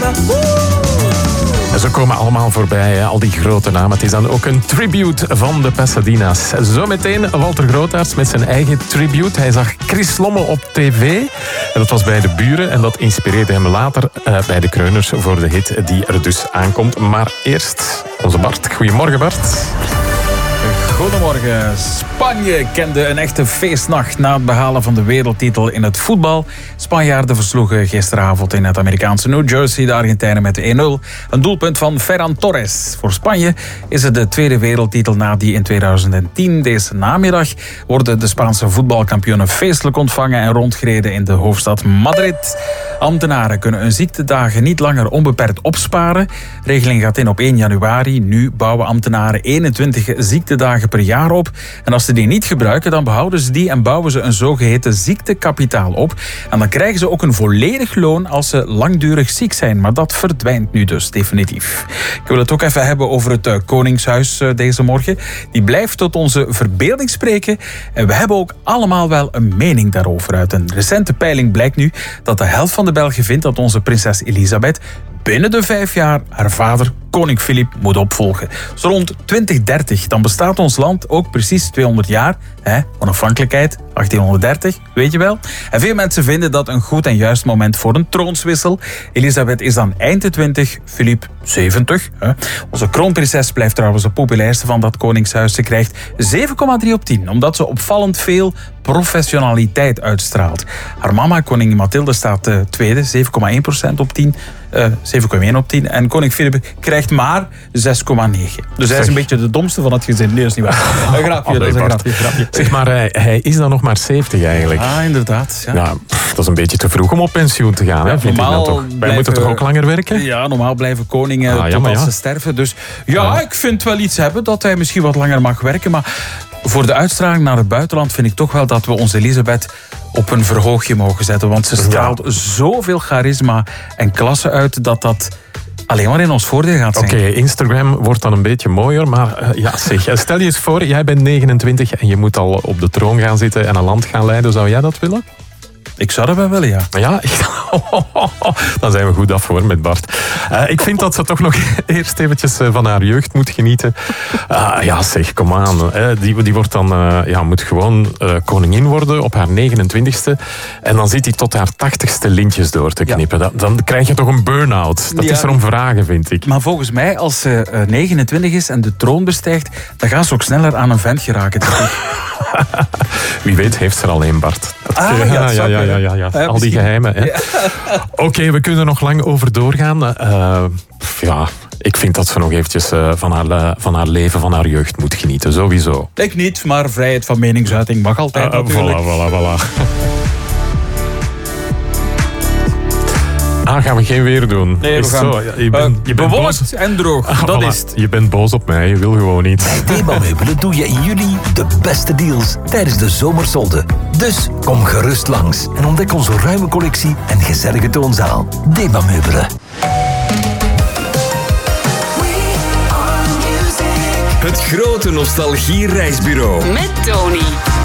En ze komen allemaal voorbij, hè? Al die grote namen. Het is dan ook een tribute van de Pasadena's. Zometeen Walter Grootaerts met zijn eigen tribute. Hij zag Chris Lommel op tv. En dat was bij de buren. En dat inspireerde hem later bij de Kreuners voor de hit die er dus aankomt. Maar eerst onze Bart. Goedemorgen, Bart. Goedemorgen. Spanje kende een echte feestnacht na het behalen van de wereldtitel in het voetbal. Spanjaarden versloegen gisteravond in het Amerikaanse New Jersey de Argentijnen met 1-0. Een doelpunt van Ferran Torres. Voor Spanje is het de tweede wereldtitel na die in 2010. Deze namiddag worden de Spaanse voetbalkampioenen feestelijk ontvangen en rondgereden in de hoofdstad Madrid. Ambtenaren kunnen hun ziektedagen niet langer onbeperkt opsparen. De regeling gaat in op 1 januari. Nu bouwen ambtenaren 21 ziektedagen per jaar op. En als ze die niet gebruiken, dan behouden ze die en bouwen ze een zogeheten ziektekapitaal op. En dan krijgen ze ook een volledig loon als ze langdurig ziek zijn. Maar dat verdwijnt nu dus definitief. Ik wil het ook even hebben over het Koningshuis deze morgen. Die blijft tot onze verbeelding spreken. En we hebben ook allemaal wel een mening daarover. Uit een recente peiling blijkt nu dat de helft van de Belgen vindt dat onze prinses Elisabeth binnen de 5 jaar haar vader, koning Filip, moet opvolgen. Zo rond 2030, dan bestaat ons land ook precies 200 jaar. Onafhankelijkheid, 1830, weet je wel. En veel mensen vinden dat een goed en juist moment voor een troonswissel. Elisabeth is dan eind de 20, Filip 70. Onze kroonprinses blijft trouwens de populairste van dat koningshuis. Ze krijgt 7,3 op 10, omdat ze opvallend veel professionaliteit uitstraalt. Haar mama, koningin Mathilde, staat tweede, 7,1% op 10. 7,1 op 10. En koning Filip krijgt maar 6,9. Dus hij is een beetje de domste van het gezin. Nee, dat is niet waar. Een grapje, dat is een grapje. Zeg maar, hij is dan nog maar 70 eigenlijk. Ah, inderdaad. Ja. Ja, dat is een beetje te vroeg om op pensioen te gaan. Hè, vind ik dan toch. Wij moeten toch ook langer werken? Ja, normaal blijven koningen totdat ze sterven. Dus ik vind wel iets hebben dat hij misschien wat langer mag werken. Maar voor de uitstraling naar het buitenland vind ik toch wel dat we onze Elisabeth op een verhoogje mogen zetten. Want ze straalt zoveel charisma en klasse uit dat alleen maar in ons voordeel gaat zijn. Oké, Instagram wordt dan een beetje mooier, maar stel je eens voor, jij bent 29 en je moet al op de troon gaan zitten en een land gaan leiden. Zou jij dat willen? Ik zou dat wel willen, ja. Ja, dan zijn we goed af hoor met Bart. Ik vind dat ze toch nog eerst eventjes van haar jeugd moet genieten. Kom aan. Die wordt dan, moet gewoon koningin worden op haar 29ste. En dan zit hij tot haar 80ste lintjes door te knippen. Ja. Dan krijg je toch een burn-out. Dat is er om vragen, vind ik. Maar volgens mij, als ze 29 is en de troon bestijgt, dan gaan ze ook sneller aan een vent geraken. Wie weet heeft ze er al een, Bart. Ja. Al die geheimen. Hè. Ja. Oké, we kunnen er nog lang over doorgaan. Ik vind dat ze nog eventjes van haar leven, van haar jeugd moet genieten. Sowieso. Ik niet, maar vrijheid van meningsuiting mag altijd natuurlijk. Voilà. Gaan we geen weer doen. Nee, we gaan. Zo, je bent bewolkt en droog. Dat is het. Je bent boos op mij, je wil gewoon niet. Bij Deba Meubelen doe je in juli de beste deals tijdens de zomersolde. Dus kom gerust langs en ontdek onze ruime collectie en gezellige toonzaal. Deba Meubelen. Het grote nostalgie-reisbureau. Met Tony.